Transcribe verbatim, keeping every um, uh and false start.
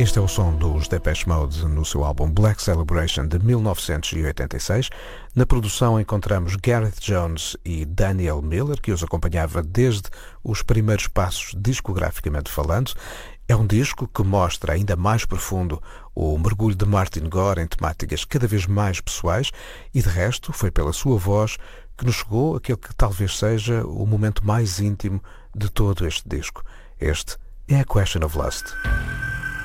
Este é o som dos Depeche Mode no seu álbum Black Celebration de mil novecentos e oitenta e seis. Na produção encontramos Gareth Jones e Daniel Miller, que os acompanhava desde os primeiros passos discograficamente falando. É um disco que mostra ainda mais profundo o mergulho de Martin Gore em temáticas cada vez mais pessoais e, de resto, foi pela sua voz que nos chegou aquele que talvez seja o momento mais íntimo de todo este disco. Este é A Question of Lust.